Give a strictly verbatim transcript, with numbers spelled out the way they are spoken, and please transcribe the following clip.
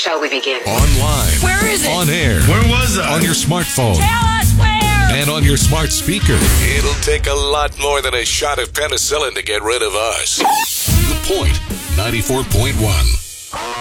shall we begin? Online. Where is it? On air. Where was I? On your smartphone. Tell us where! And on your smart speaker. It'll take a lot more than a shot of penicillin to get rid of us. The Point, ninety-four point one.